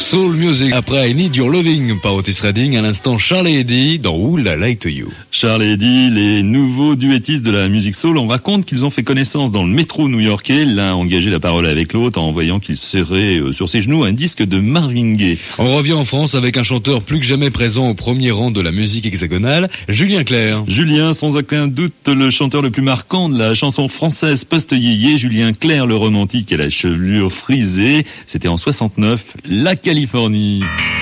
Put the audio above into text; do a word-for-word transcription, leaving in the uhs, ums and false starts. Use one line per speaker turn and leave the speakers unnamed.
Soul Music. Après I Need Your Loving par Otis Redding, à l'instant Charlie Eddy dans Would I Lie to You.
Charlie Eddy, les nouveaux duettistes de la musique soul, on raconte qu'ils ont fait connaissance dans le métro new-yorkais. L'un a engagé la parole avec l'autre en voyant qu'il serrait sur ses genoux un disque de Marvin Gaye.
On revient en France avec un chanteur plus que jamais présent au premier rang de la musique hexagonale, Julien Clerc.
Julien, sans aucun doute, le chanteur le plus marquant de la chanson française post-yéyé, Julien Clerc, le romantique et la chevelure frisée. C'était en soixante-neuf, la Californie.